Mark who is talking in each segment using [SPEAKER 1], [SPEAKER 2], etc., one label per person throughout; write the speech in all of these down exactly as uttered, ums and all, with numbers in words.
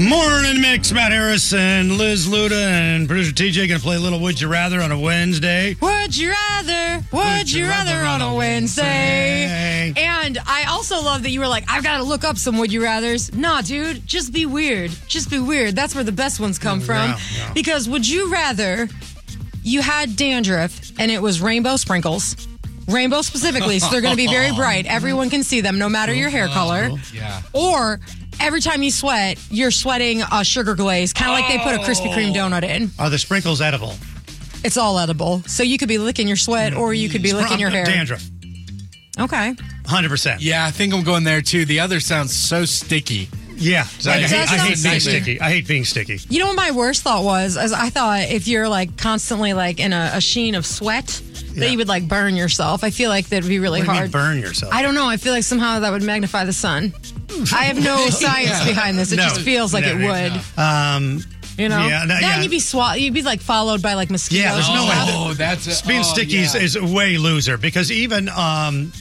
[SPEAKER 1] Morning Mix, Matt Harris and Liz Luda and producer T J going to play a little Would You Rather on a Wednesday.
[SPEAKER 2] Would you rather? Would, Would you, you rather, rather on a Wednesday? Wednesday? And I also love that you were like, I've got to look up some Would You Rathers. Nah, dude, just be weird. Just be weird. That's where the best ones come from.
[SPEAKER 1] Yeah, yeah.
[SPEAKER 2] Because would you rather you had dandruff and it was rainbow sprinkles? Rainbow specifically, so they're going to be very bright. Everyone can see them, no matter your hair color.
[SPEAKER 3] Yeah.
[SPEAKER 2] Or every time you sweat, you're sweating a sugar glaze, kind of like they put a Krispy Kreme donut in.
[SPEAKER 1] Are the sprinkles edible?
[SPEAKER 2] It's all edible. So you could be licking your sweat or you could be licking your hair.
[SPEAKER 1] Dandruff.
[SPEAKER 2] Okay.
[SPEAKER 1] one hundred percent.
[SPEAKER 3] Yeah, I think I'm going there, too. The other sounds so sticky.
[SPEAKER 1] Yeah. I,
[SPEAKER 2] It
[SPEAKER 1] hate,
[SPEAKER 2] does
[SPEAKER 1] I hate
[SPEAKER 2] sound
[SPEAKER 1] being
[SPEAKER 2] sticky.
[SPEAKER 1] sticky. I hate being sticky.
[SPEAKER 2] You know what my worst thought was? Is I thought if you're like constantly like in a, a sheen of sweat,
[SPEAKER 1] Yeah.
[SPEAKER 2] that you would like burn yourself. I feel like that'd be really
[SPEAKER 1] What do you
[SPEAKER 2] hard.
[SPEAKER 1] mean burn yourself?
[SPEAKER 2] I don't know. I feel like somehow that would magnify the sun. I have no science behind this. It
[SPEAKER 1] No,
[SPEAKER 2] just feels like
[SPEAKER 1] no,
[SPEAKER 2] it
[SPEAKER 1] no,
[SPEAKER 2] would.
[SPEAKER 1] no. Um,
[SPEAKER 2] You know?
[SPEAKER 1] Yeah, no,
[SPEAKER 2] then
[SPEAKER 1] yeah.
[SPEAKER 2] you'd be swa- You'd be like followed by like mosquitoes.
[SPEAKER 1] Yeah, there's no way.
[SPEAKER 3] Oh, that's a,
[SPEAKER 1] being
[SPEAKER 3] oh,
[SPEAKER 1] sticky
[SPEAKER 3] yeah.
[SPEAKER 1] is, is a way loser because even um,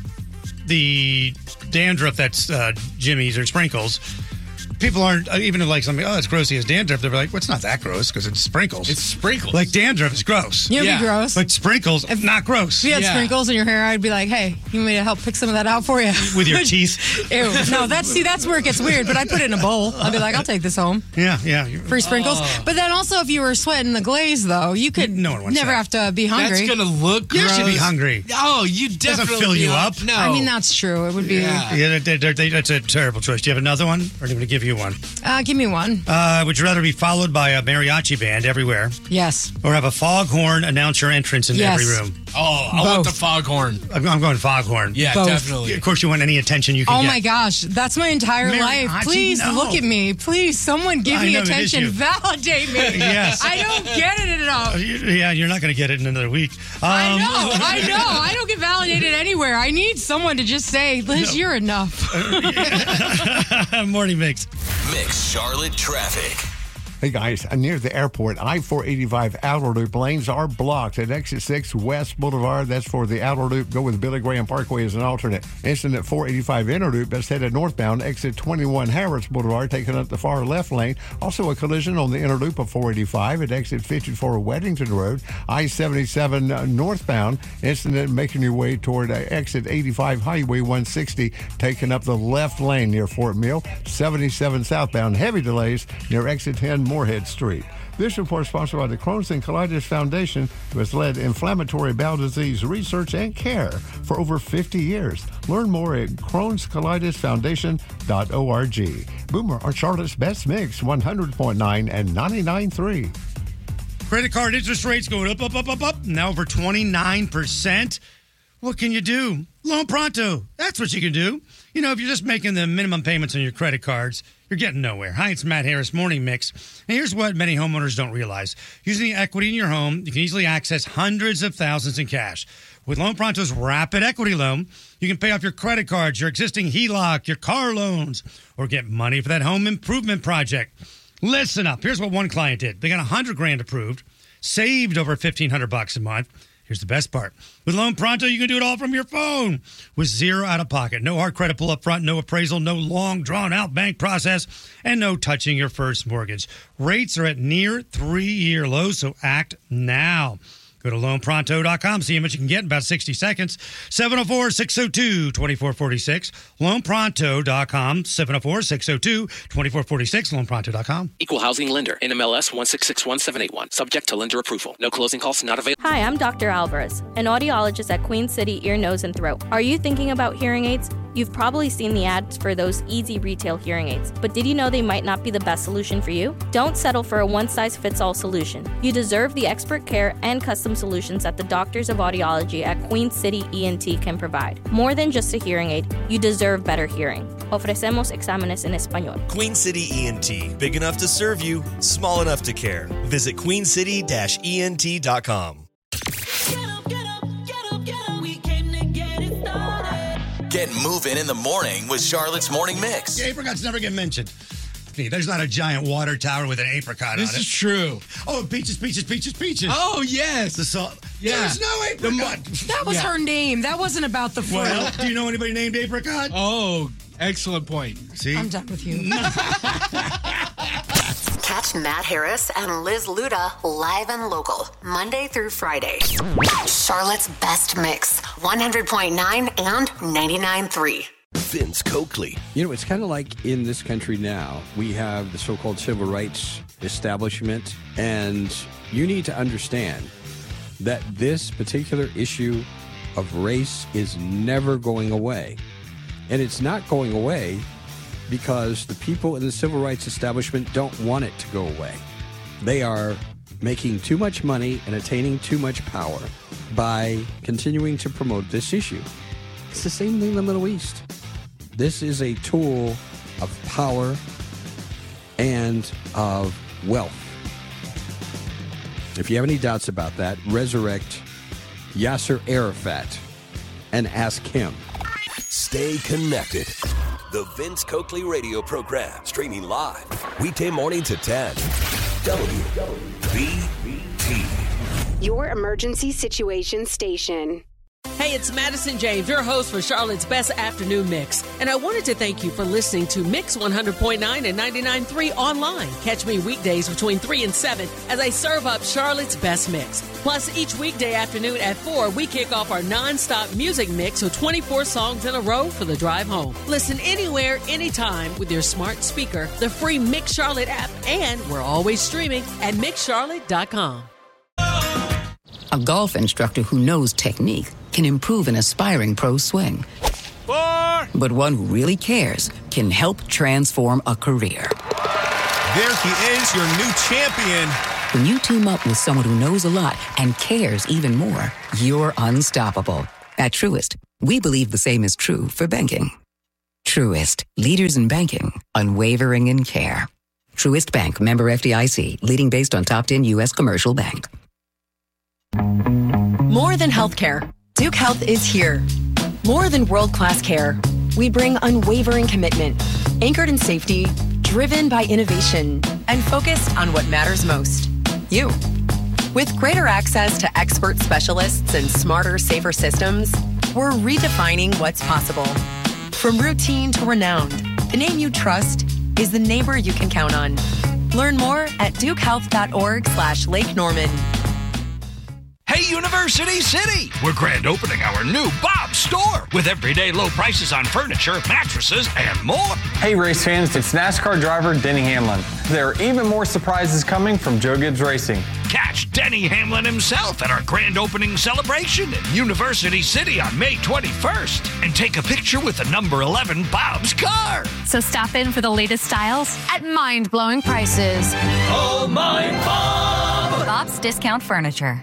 [SPEAKER 1] the dandruff that's uh, Jimmy's or sprinkles, people aren't, uh, even if like something, oh, it's gross, he has dandruff, they're like, well, it's not that gross because it's sprinkles.
[SPEAKER 3] It's sprinkles.
[SPEAKER 1] Like dandruff is gross.
[SPEAKER 2] You know, it'd
[SPEAKER 3] Yeah.
[SPEAKER 2] be gross.
[SPEAKER 1] But sprinkles, not gross.
[SPEAKER 2] If you had
[SPEAKER 3] Yeah.
[SPEAKER 2] sprinkles in your hair, I'd be like, hey, you want me to help pick some of that out for you?
[SPEAKER 1] With your teeth.
[SPEAKER 2] Ew. No, that's, see, that's where it gets weird, but I'd put it in a bowl. I'd be like, I'll take this home.
[SPEAKER 1] Yeah, yeah.
[SPEAKER 2] Free sprinkles. But then also, if you were sweating the glaze, though, you could
[SPEAKER 1] No one wants
[SPEAKER 2] never
[SPEAKER 1] that.
[SPEAKER 2] have to be hungry.
[SPEAKER 3] That's going to look
[SPEAKER 1] You
[SPEAKER 3] gross.
[SPEAKER 1] should be hungry.
[SPEAKER 3] Oh, you
[SPEAKER 1] Doesn't
[SPEAKER 3] definitely
[SPEAKER 1] fill you
[SPEAKER 3] be-
[SPEAKER 1] up.
[SPEAKER 3] No.
[SPEAKER 2] I mean, that's true. It would be.
[SPEAKER 3] Yeah.
[SPEAKER 1] Yeah, they, they, they, that's a terrible choice. Do you have another one? Or do you want me to give you one?
[SPEAKER 2] Uh, give me one.
[SPEAKER 1] Uh, would you rather be followed by a mariachi band everywhere
[SPEAKER 2] Yes.
[SPEAKER 1] or have a foghorn announce your entrance into
[SPEAKER 2] Yes.
[SPEAKER 1] every room?
[SPEAKER 3] Oh, I want
[SPEAKER 2] Both.
[SPEAKER 3] the foghorn.
[SPEAKER 1] I'm, I'm going foghorn.
[SPEAKER 3] Yeah,
[SPEAKER 2] Both.
[SPEAKER 3] definitely.
[SPEAKER 1] Of course, you want any attention you can
[SPEAKER 2] Oh
[SPEAKER 1] get.
[SPEAKER 2] my gosh, that's my entire
[SPEAKER 1] Mariachi,
[SPEAKER 2] life. Please
[SPEAKER 1] no.
[SPEAKER 2] look at me. Please, someone give
[SPEAKER 1] I
[SPEAKER 2] me
[SPEAKER 1] know, it is
[SPEAKER 2] attention.
[SPEAKER 1] you.
[SPEAKER 2] Validate me.
[SPEAKER 1] Yes.
[SPEAKER 2] I don't get it enough.
[SPEAKER 1] Uh, you- Yeah, you're not going to get it in another week. Um,
[SPEAKER 2] I know, I know. I don't get validated anywhere. I need someone to just say, Liz, you're enough.
[SPEAKER 1] Morning Mix.
[SPEAKER 4] Mix Charlotte traffic.
[SPEAKER 5] Hey guys, uh, near the airport, I four eighty-five outer loop lanes are blocked at exit six West Boulevard. That's for the outer loop. Go with Billy Graham Parkway as an alternate. Incident four eighty-five inner loop that's headed northbound. Exit twenty-one Harrods Boulevard, taking up the far left lane. Also a collision on the inner loop of four eighty-five at exit fifty-four Weddington Road. I seventy-seven uh, northbound. Incident making your way toward uh, exit eighty-five Highway one sixty, taking up the left lane near Fort Mill. seventy-seven southbound. Heavy delays near exit ten Moorhead Street. This report is sponsored by the Crohn's and Colitis Foundation, who has led inflammatory bowel disease research and care for over fifty years. Learn more at crohns colitis foundation dot org. Boomer on Charlotte's Best Mix, one hundred point nine and ninety-nine point three.
[SPEAKER 1] Credit card interest rates going up, up, up, up, up. Now over twenty-nine percent. What can you do? Loan Pronto. That's what you can do. You know, if you're just making the minimum payments on your credit cards, you're getting nowhere. Hi, it's Matt Harris, Morning Mix. And here's what many homeowners don't realize. Using the equity in your home, you can easily access hundreds of thousands in cash. With Loan Pronto's Rapid Equity Loan, you can pay off your credit cards, your existing H E L O C, your car loans, or get money for that home improvement project. Listen up. Here's what one client did. They got one hundred grand approved, saved over fifteen hundred bucks a month. Here's the best part. With Loan Pronto, you can do it all from your phone with zero out of pocket. No hard credit pull up front, no appraisal, no long drawn-out bank process, and no touching your first mortgage. Rates are at near three-year lows, so act now. Go to loan pronto dot com, see how much you can get in about sixty seconds. seven oh four, six oh two, two four four six. loan pronto dot com, seven oh four, six oh two, two four four six, loan pronto dot com.
[SPEAKER 6] Equal housing lender. N M L S one six six one seven eight one. Subject to lender approval. No closing costs not available.
[SPEAKER 7] Hi, I'm Doctor Alvarez, an audiologist at Queen City Ear, Nose, and Throat. Are you thinking about hearing aids? You've probably seen the ads for those easy retail hearing aids, but did you know they might not be the best solution for you? Don't settle for a one-size-fits-all solution. You deserve the expert care and custom solutions that the doctors of audiology at Queen City E N T can provide. More than just a hearing aid, you deserve better hearing. Ofrecemos exámenes en español.
[SPEAKER 8] Queen City E N T. Big enough to serve you, small enough to care. Visit queen city dash e n t dot com.
[SPEAKER 4] Get moving in the morning with Charlotte's Morning Mix.
[SPEAKER 1] The apricots never get mentioned. There's not a giant water tower with an apricot
[SPEAKER 3] This
[SPEAKER 1] on it.
[SPEAKER 3] is true.
[SPEAKER 1] Oh, peaches, peaches, peaches, peaches.
[SPEAKER 3] Oh, yes.
[SPEAKER 1] The salt.
[SPEAKER 3] Yeah.
[SPEAKER 1] There's no apricot.
[SPEAKER 2] That was
[SPEAKER 3] Yeah.
[SPEAKER 2] her name. That wasn't about the fruit.
[SPEAKER 1] Well, do you know anybody named apricot?
[SPEAKER 3] Oh, excellent point.
[SPEAKER 1] See?
[SPEAKER 2] I'm done with you.
[SPEAKER 9] Watch Matt Harris and Liz Luda live and local, Monday through Friday. Charlotte's Best Mix, one hundred point nine and ninety-nine point three.
[SPEAKER 10] Vince Coakley.
[SPEAKER 11] You know, it's kind of like in this country now, we have the so-called civil rights establishment, and you need to understand that this particular issue of race is never going away. And it's not going away because the people in the civil rights establishment don't want it to go away. They are making too much money and attaining too much power by continuing to promote this issue. It's the same thing in the Middle East. This is a tool of power and of wealth. If you have any doubts about that, resurrect Yasser Arafat and ask him.
[SPEAKER 10] Stay connected. The Vince Coakley radio program, streaming live, weekday morning to ten. W B T.
[SPEAKER 12] Your emergency situation station.
[SPEAKER 13] Hey, it's Madison James, your host for Charlotte's Best Afternoon Mix. And I wanted to thank you for listening to Mix one hundred point nine and ninety-nine point three online. Catch me weekdays between three and seven as I serve up Charlotte's Best Mix. Plus, each weekday afternoon at four, we kick off our non-stop music mix of twenty-four songs in a row for the drive home. Listen anywhere, anytime with your smart speaker, the free Mix Charlotte app, and we're always streaming at mix charlotte dot com.
[SPEAKER 14] A golf instructor who knows technique can improve an aspiring pro's swing. Four. But one who really cares can help transform a career.
[SPEAKER 15] There he is, your new champion.
[SPEAKER 14] When you team up with someone who knows a lot and cares even more, you're unstoppable. At Truist, we believe the same is true for banking. Truist, leaders in banking, unwavering in care. Truist Bank, member F D I C, leading based on top ten U S commercial bank.
[SPEAKER 16] More than healthcare, Duke Health is here. More than world-class care, we bring unwavering commitment, anchored in safety, driven by innovation, and focused on what matters most, you. With greater access to expert specialists and smarter, safer systems, we're redefining what's possible. From routine to renowned, the name you trust is the neighbor you can count on. Learn more at dukehealth.org slash Lake Norman.
[SPEAKER 17] Hey, University City! We're grand opening our new Bob's store with everyday low prices on furniture, mattresses, and more.
[SPEAKER 18] Hey, race fans, it's NASCAR driver Denny Hamlin. There are even more surprises coming from Joe Gibbs Racing.
[SPEAKER 17] Catch Denny Hamlin himself at our grand opening celebration in University City on May twenty-first and take a picture with the number eleven Bob's car.
[SPEAKER 19] So stop in for the latest styles at mind-blowing prices.
[SPEAKER 17] Oh, my Bob!
[SPEAKER 19] Bob's Discount Furniture.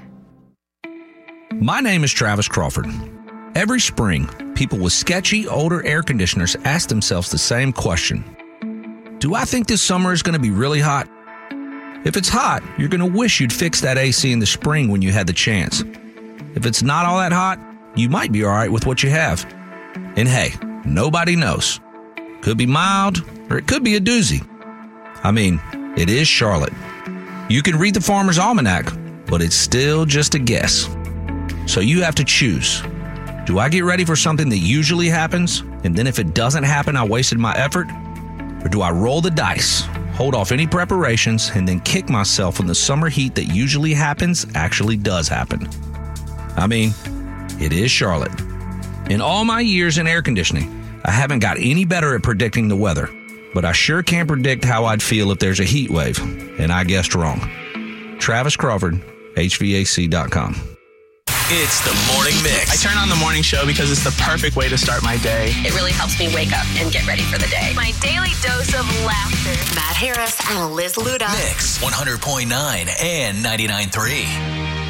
[SPEAKER 20] My name is Travis Crawford. Every spring, people with sketchy, older air conditioners ask themselves the same question. Do I think this summer is going to be really hot? If it's hot, you're going to wish you'd fix that A C in the spring when you had the chance. If it's not all that hot, you might be all right with what you have. And hey, nobody knows. Could be mild, or it could be a doozy. I mean, it is Charlotte. You can read the Farmer's Almanac, but it's still just a guess. So you have to choose. Do I get ready for something that usually happens, and then if it doesn't happen, I wasted my effort? Or do I roll the dice, hold off any preparations, and then kick myself when the summer heat that usually happens actually does happen? I mean, it is Charlotte. In all my years in air conditioning, I haven't got any better at predicting the weather, but I sure can't predict how I'd feel if there's a heat wave, and I guessed wrong. Travis Crawford, H V A C dot com.
[SPEAKER 4] It's the Morning Mix.
[SPEAKER 21] I turn on the morning show because it's the perfect way to start my day.
[SPEAKER 22] It really helps me wake up and get ready for the day.
[SPEAKER 9] My daily dose of laughter. Matt Harris and Liz Luda.
[SPEAKER 4] Mix one hundred point nine and ninety-nine point three.